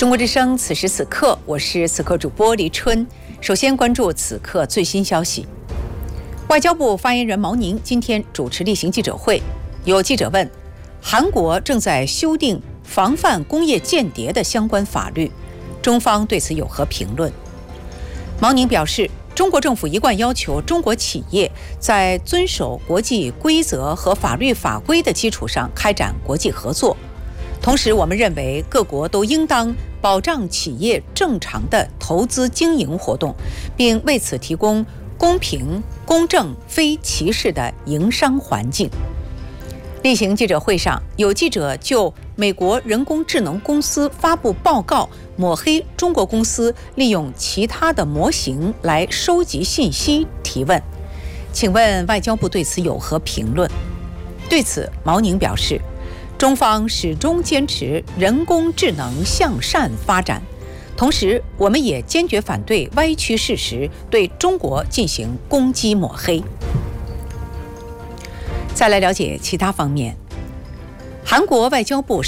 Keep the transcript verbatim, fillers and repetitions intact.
中国之声，此时此刻，我是此刻主播黎春。首先关注此刻最新消息。外交部发言人毛宁今天主持例行记者会，有记者问：韩国正在修订防范工业间谍的相关法律，中方对此有何评论？毛宁表示，中国政府一贯要求中国企业在遵守国际规则和法律法规的基础上开展国际合作。同时，我们认为各国都应当保障企业正常的投资经营活动，并为此提供公平、公正、非歧视的营商环境。例行记者会上，有记者就美国人工智能公司发布报告，抹黑中国公司利用其他的模型来收集信息提问，请问外交部对此有何评论？对此，毛宁表示，中方始终坚持人工智能向善发展，同时我们也坚决反对歪曲事实，对中国进行攻击抹黑。再来了解其他方面，韩国外交部